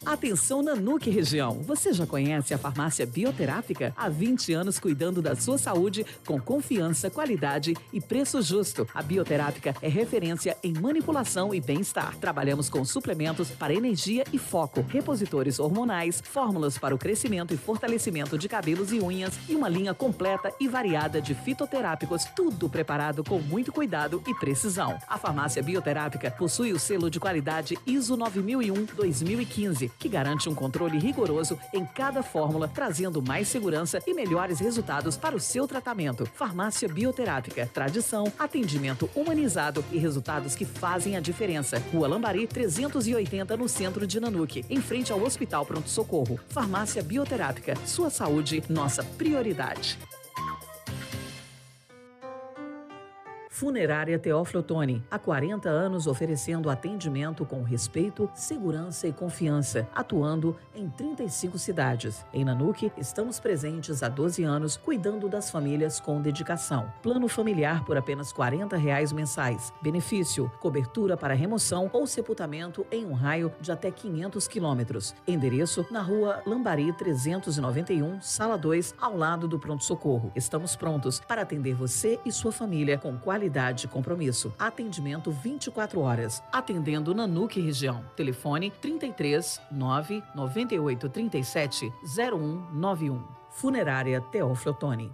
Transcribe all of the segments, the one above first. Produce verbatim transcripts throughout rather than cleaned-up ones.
Atenção Nanuque região, você já conhece a farmácia Bioterápica? Há vinte anos cuidando da sua saúde com confiança, qualidade e preço justo. A Bioterápica é referência em manipulação e bem-estar. Trabalhamos com suplementos para energia e foco, repositores hormonais, fórmulas para o crescimento e fortalecimento de cabelos e unhas e uma linha completa e variada de fitoterápicos, tudo preparado com muito cuidado e precisão. A farmácia Bioterápica possui o selo de qualidade I S O nove mil e um dois mil e quinze, que garante um controle rigoroso em cada fórmula, trazendo mais segurança e melhores resultados para o seu tratamento. Farmácia Bioterápica, tradição, atendimento humanizado e resultados que fazem a diferença. Rua Lambari, trezentos e oitenta, no centro de Nanuque, em frente ao Hospital Pronto Socorro. Farmácia Bioterápica, sua saúde, nossa prioridade. Funerária Teófilo Otoni, há quarenta anos oferecendo atendimento com respeito, segurança e confiança, atuando em trinta e cinco cidades. Em Nanuque, estamos presentes há doze anos, cuidando das famílias com dedicação. Plano familiar por apenas quarenta reais mensais. Benefício, cobertura para remoção ou sepultamento em um raio de até quinhentos quilômetros. Endereço, na rua Lambari trezentos e noventa e um, sala dois, ao lado do pronto-socorro. Estamos prontos para atender você e sua família com qualidade e compromisso. Atendimento vinte e quatro horas. Atendendo Nanuque região. Telefone trinta e três, nove, noventa e oito, trinta e sete, zero um nove um. Funerária Teófilo Otoni.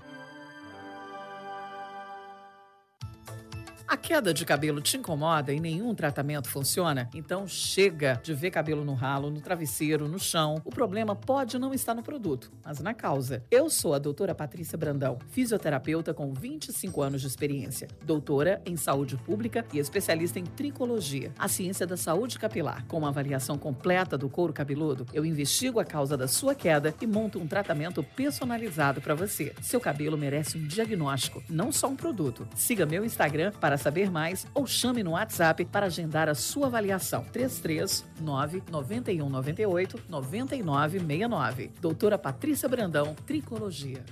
A queda de cabelo te incomoda e nenhum tratamento funciona? Então chega de ver cabelo no ralo, no travesseiro, no chão. O problema pode não estar no produto, mas na causa. Eu sou a doutora Patrícia Brandão, fisioterapeuta com vinte e cinco anos de experiência, doutora em saúde pública e especialista em tricologia, a ciência da saúde capilar. Com uma avaliação completa do couro cabeludo, eu investigo a causa da sua queda e monto um tratamento personalizado para você. Seu cabelo merece um diagnóstico, não só um produto. Siga meu Instagram para saber mais ou chame no WhatsApp para agendar a sua avaliação. três três nove, nove um nove oito, nove nove seis nove. Doutora Patrícia Brandão, Tricologia.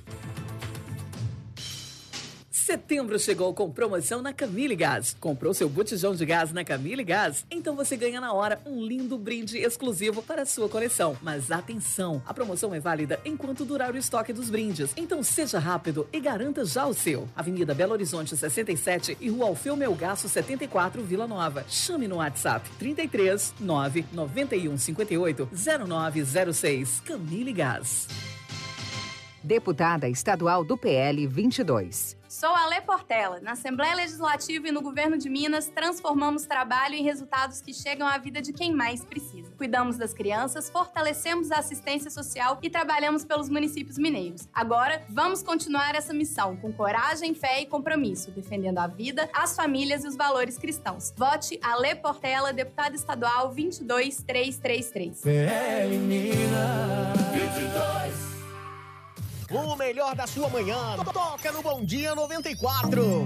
Setembro chegou com promoção na Camille Gás. Comprou seu botijão de gás na Camille Gás? Então você ganha na hora um lindo brinde exclusivo para a sua coleção. Mas atenção, a promoção é válida enquanto durar o estoque dos brindes. Então seja rápido e garanta já o seu. Avenida Belo Horizonte sessenta e sete e Rua Alfeu Melgaço setenta e quatro, Vila Nova. Chame no WhatsApp trinta e três, nove, nove um cinco oito, zero nove zero seis. Camille Gás. Deputada estadual do P L vinte e dois. Sou a Lê Portela. Na Assembleia Legislativa e no Governo de Minas, transformamos trabalho em resultados que chegam à vida de quem mais precisa. Cuidamos das crianças, fortalecemos a assistência social e trabalhamos pelos municípios mineiros. Agora, vamos continuar essa missão com coragem, fé e compromisso, defendendo a vida, as famílias e os valores cristãos. Vote a Lê Portela, deputada estadual vinte e dois, trezentos e trinta e três. P L Minas vinte e dois. O melhor da sua manhã, toca no Bom Dia noventa e quatro.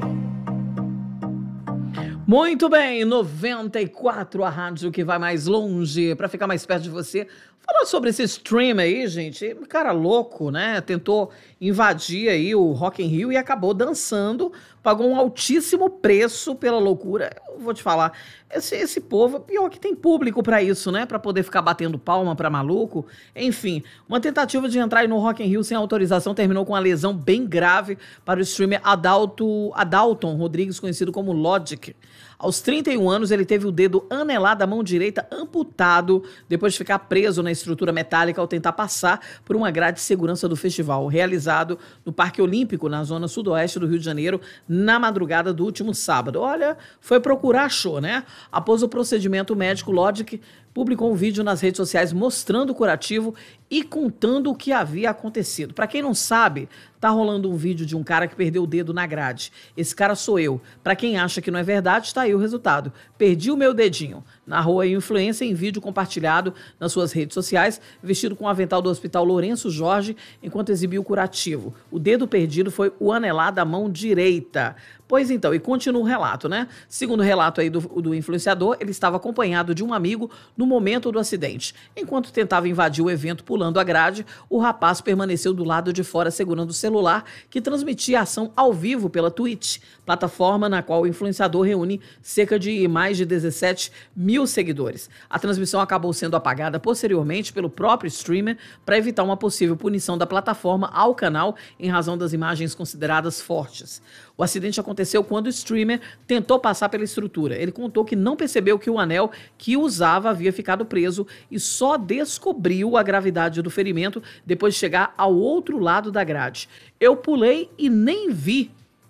Muito bem, noventa e quatro, a rádio que vai mais longe, para ficar mais perto de você. Falar sobre esse stream aí, gente, cara louco, né? Tentou invadir aí o Rock in Rio e acabou dançando, pagou um altíssimo preço pela loucura. Eu vou te falar, esse, esse povo, pior que tem público pra isso, né? Pra poder ficar batendo palma pra maluco. Enfim, uma tentativa de entrar aí no Rock in Rio sem autorização terminou com uma lesão bem grave para o streamer Adalto, Adalton Rodrigues, conhecido como Logic. Aos trinta e um anos, ele teve o dedo anelado da mão direita amputado depois de ficar preso na estrutura metálica ao tentar passar por uma grade de segurança do festival, realizado no Parque Olímpico, na zona sudoeste do Rio de Janeiro, na madrugada do último sábado. Olha, foi procurar, achou, né? Após o procedimento médico, Logic publicou um vídeo nas redes sociais mostrando o curativo e contando o que havia acontecido. Para quem não sabe, tá rolando um vídeo de um cara que perdeu o dedo na grade. Esse cara sou eu. Para quem acha que não é verdade, tá aí o resultado. Perdi o meu dedinho. Narrou a influência em vídeo compartilhado nas suas redes sociais, vestido com o avental do Hospital Lourenço Jorge, enquanto exibiu o curativo. O dedo perdido foi o anelar da mão direita. Pois então, e continua o relato, né? Segundo o relato aí do, do influenciador, ele estava acompanhado de um amigo no momento do acidente. Enquanto tentava invadir o evento pulando a grade, o rapaz permaneceu do lado de fora segurando o celular que transmitia a ação ao vivo pela Twitch, plataforma na qual o influenciador reúne cerca de mais de dezessete mil mil seguidores. A transmissão acabou sendo apagada posteriormente pelo próprio streamer para evitar uma possível punição da plataforma ao canal em razão das imagens consideradas fortes. O acidente aconteceu quando o streamer tentou passar pela estrutura. Ele contou que não percebeu que o anel que usava havia ficado preso e só descobriu a gravidade do ferimento depois de chegar ao outro lado da grade. Eu pulei e nem vi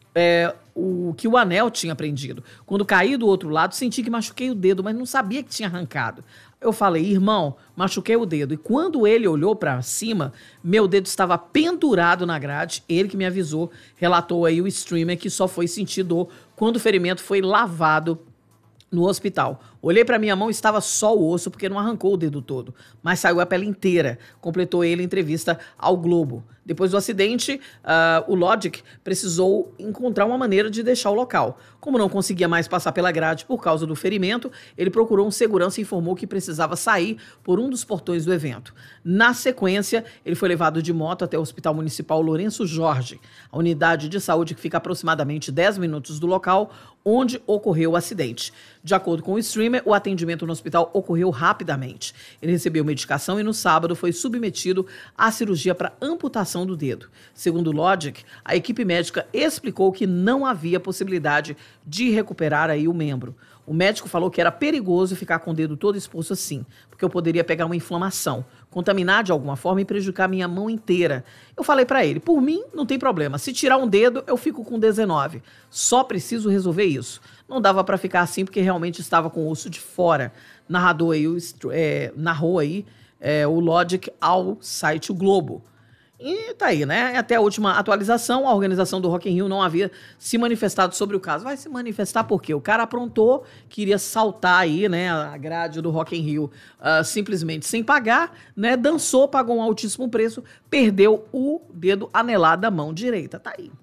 é, o que o anel tinha prendido. Quando caí do outro lado, senti que machuquei o dedo, mas não sabia que tinha arrancado. Eu falei, irmão, machuquei o dedo. E quando ele olhou para cima, meu dedo estava pendurado na grade. Ele que me avisou, relatou aí o streamer que só foi sentir dor quando o ferimento foi lavado no hospital. Olhei para minha mão e estava só o osso, porque não arrancou o dedo todo, mas saiu a pele inteira, completou ele em entrevista ao Globo. Depois do acidente, uh, o Logic precisou encontrar uma maneira de deixar o local. Como não conseguia mais passar pela grade por causa do ferimento, ele procurou um segurança e informou que precisava sair por um dos portões do evento. Na sequência, ele foi levado de moto até o Hospital Municipal Lourenço Jorge, a unidade de saúde que fica a aproximadamente dez minutos do local onde ocorreu o acidente. De acordo com o streamer, o atendimento no hospital ocorreu rapidamente. Ele recebeu medicação e no sábado foi submetido à cirurgia para amputação do dedo. Segundo o Logic, a equipe médica explicou que não havia possibilidade de recuperar aí o membro. O médico falou que era perigoso ficar com o dedo todo exposto assim, porque eu poderia pegar uma inflamação, contaminar de alguma forma e prejudicar minha mão inteira. Eu falei para ele, por mim não tem problema, se tirar um dedo eu fico com dezenove, só preciso resolver isso. Não dava para ficar assim porque realmente estava com o osso de fora. Narrador aí, é, narrou aí é, o Logic ao site O Globo. E tá aí, né? Até a última atualização, a organização do Rock in Rio não havia se manifestado sobre o caso. Vai se manifestar por quê? O cara aprontou, queria saltar aí, né, a grade do Rock in Rio uh, simplesmente sem pagar, né? Dançou, pagou um altíssimo preço, perdeu o dedo anelado da mão direita. Tá aí.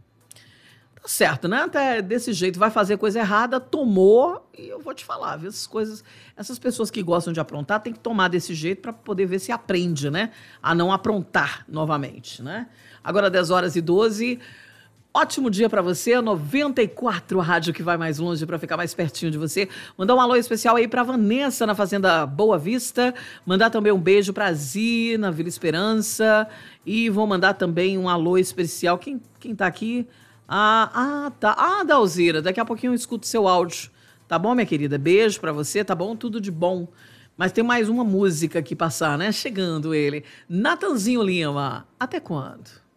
Tá certo, né? Até desse jeito vai fazer coisa errada, tomou, e eu vou te falar, viu? Essas coisas, essas pessoas que gostam de aprontar tem que tomar desse jeito para poder ver se aprende, né? A não aprontar novamente, né? Agora dez horas e doze. Ótimo dia para você, noventa e quatro, a rádio que vai mais longe para ficar mais pertinho de você. Mandar um alô especial aí para Vanessa na Fazenda Boa Vista. Mandar também um beijo para Zi na Vila Esperança. E vou mandar também um alô especial. Quem, quem tá aqui? Ah, ah, tá. Ah, Dalzira, daqui a pouquinho eu escuto seu áudio. Tá bom, minha querida? Beijo pra você, tá bom? Tudo de bom. Mas tem mais uma música aqui passar, né? Chegando ele. Natanzinho Lima. Até quando?